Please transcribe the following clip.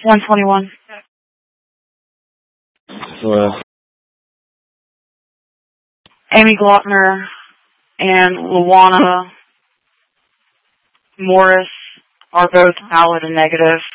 121. Amy Glockner and Luana Morris are both valid and negative.